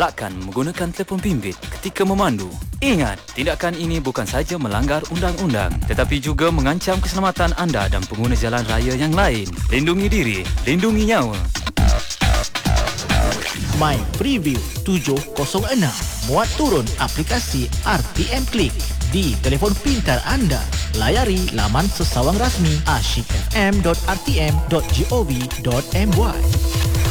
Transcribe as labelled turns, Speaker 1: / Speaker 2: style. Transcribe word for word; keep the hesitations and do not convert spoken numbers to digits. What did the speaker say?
Speaker 1: Elakkan menggunakan telefon bimbit ketika memandu. Ingat, tindakan ini bukan sahaja melanggar undang-undang tetapi juga mengancam keselamatan anda dan pengguna jalan raya yang lain. Lindungi diri, lindungi nyawa.
Speaker 2: My Preview tujuh kosong enam. Muat turun aplikasi R T M Click di telefon pintar anda. Layari laman sesawang rasmi asyik f m dot r t m dot gov dot m y.